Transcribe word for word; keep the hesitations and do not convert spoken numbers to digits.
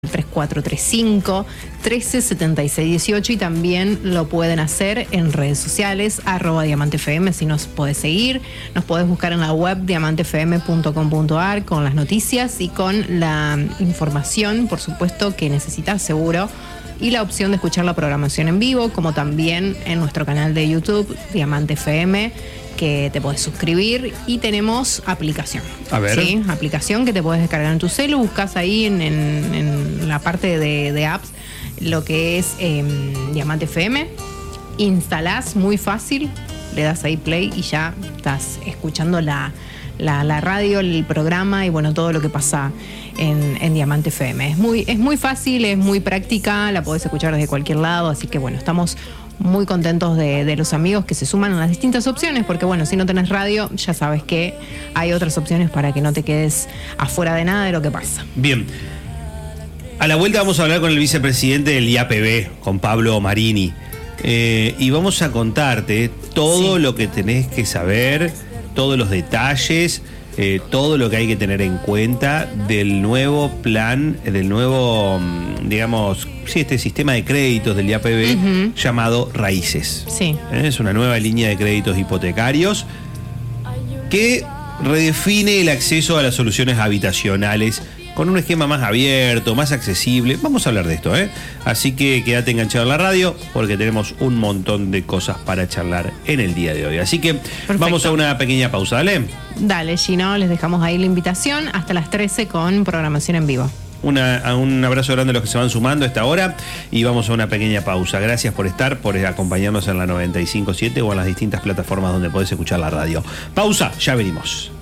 tres cuatro tres cinco, uno tres siete seis uno ocho y también lo pueden hacer en redes sociales, arroba Diamante F M, si nos podés seguir, nos podés buscar en la web diamante f m punto com punto a r con las noticias y con la información, por supuesto, que necesitas seguro, y la opción de escuchar la programación en vivo, como también en nuestro canal de YouTube, Diamante F M, que te podés suscribir, y tenemos aplicación. A ver. ¿Sí? Aplicación que te podés descargar en tu celu, buscas ahí en, en, en la parte de, de apps lo que es eh, Diamante F M, instalás muy fácil, le das ahí play y ya estás escuchando la, la, la radio, el programa y bueno, todo lo que pasa en, en Diamante F M. Es muy, es muy fácil, es muy práctica, la podés escuchar desde cualquier lado, así que bueno, estamos muy contentos de, de los amigos que se suman a las distintas opciones, porque bueno, si no tenés radio, ya sabes que hay otras opciones para que no te quedes afuera de nada de lo que pasa. Bien. A la vuelta vamos a hablar con el vicepresidente del I A P B, con Pablo Marini, eh, y vamos a contarte todo sí. lo que tenés que saber, todos los detalles, eh, todo lo que hay que tener en cuenta del nuevo plan, del nuevo, digamos, sí, este sistema de créditos del I A P B uh-huh. llamado Raíces. Sí. ¿Eh? Es una nueva línea de créditos hipotecarios que redefine el acceso a las soluciones habitacionales con un esquema más abierto, más accesible. Vamos a hablar de esto, ¿eh? Así que quédate enganchado en la radio porque tenemos un montón de cosas para charlar en el día de hoy. Así que Perfecto. Vamos a una pequeña pausa, ¿dale? Dale, Gino, les dejamos ahí la invitación hasta las trece con programación en vivo. Una, un abrazo grande a los que se van sumando a esta hora y vamos a una pequeña pausa. Gracias por estar, por acompañarnos en la noventa y cinco punto siete o en las distintas plataformas donde podés escuchar la radio. Pausa, ya venimos.